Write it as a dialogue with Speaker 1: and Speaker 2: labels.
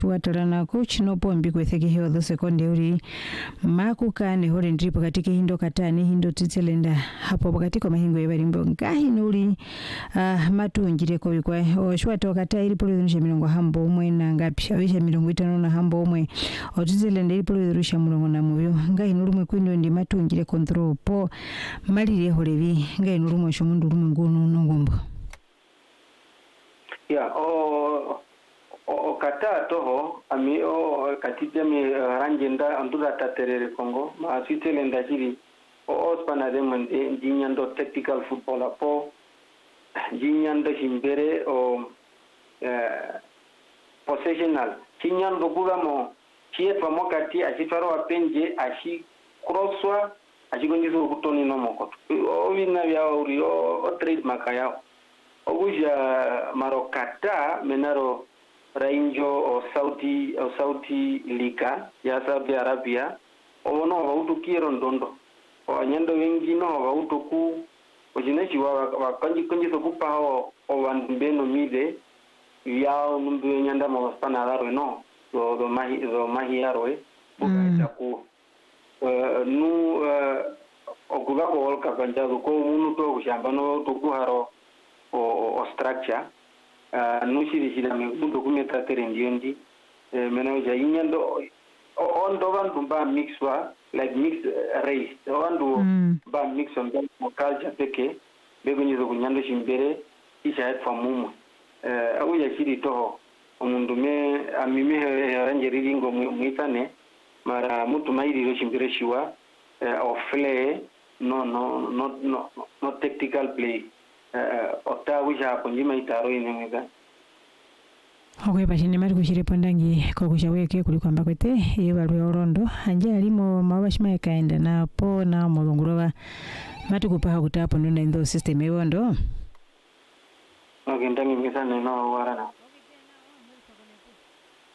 Speaker 1: tuatalana coach no pombi kwetheke hiyo the second uri makuka ne hore ndripo katika hindo katani hindo titselenda hapo wakati kwa mahingo yebarimbo ngahi nuri matunjire ko bikwa oshwato kata iri polirusha milongo hambo umwe na ngapi abisha milongo 5 na hambo umwe otitselenda iri polirusha mulongo na mubyo ngahi nuri mwe kwino ndi matunjire control po malire horevi ngahi nuri mwe shomundu rumwe ngunu nongombo
Speaker 2: ya o kata toho ami katipia mi ranjenda andura taterere Kongo ma sitelenda jiri o spana de mande jinyando tactical football apo jinyando himbere o possessional jinyando guramo chie pamokati asifaro apenje ashi crosswa ashigonjizo kutoni no mokoto o vina vya uri o trade makayao obuja marokata menaro Rainjo o Saudi Liga ya Saudi Arabia ono wautukiro ndondo wanyendo wengi no wautuku ojineshi wakanji sokupa o wandembeno mide yao numbe nyanda mawasana larwe no do mahi yarwe buka ku nu okuba ko olka kanjazo ko munu to kushamba no to kuharo o structure nushiri shida mekundo kumeta terendiondi mena uja inyando ondo bandu ba mixwa like mix race ondo ba mix on culture peke begonyizo kunyando shimbere isha het famumu uja shiri toho omundu me amime ranje ringo muitane mara mutu mairi shimbere shiwa ofle no tactical play ota wisha kunjima itaro inemega
Speaker 1: okwe bashine mari kushire pondangi ko kushaweke kuli kwamba kwete yebalwe orondo anje alimo mabashima ekaenda na po na molonguroba matukupa kutapo nuna ndo system ewondo
Speaker 2: ogendangi misane no warana